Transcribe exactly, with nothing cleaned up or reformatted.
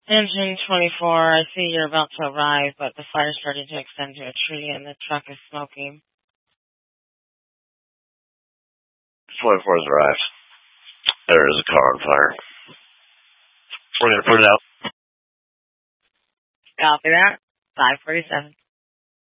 Engine twenty-four, I see you're about to arrive, but the fire's starting to extend to a tree and the truck is smoking. twenty-four's arrived. There is a car on fire. We're going to put it out. Copy that. five forty-seven.